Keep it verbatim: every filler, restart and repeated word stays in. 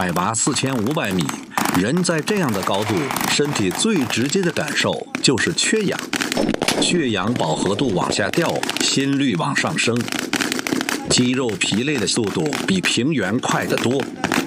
海拔四千五百米，人在这样的高度，身体最直接的感受就是缺氧，血氧饱和度往下掉，心率往上升，肌肉疲累的速度比平原快得多。